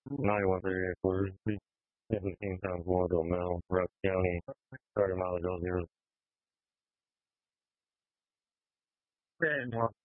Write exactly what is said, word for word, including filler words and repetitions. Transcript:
ninety-one thirty-eight quarters, seventeen times one to Mill, Rusk County, thirty miles zero zero.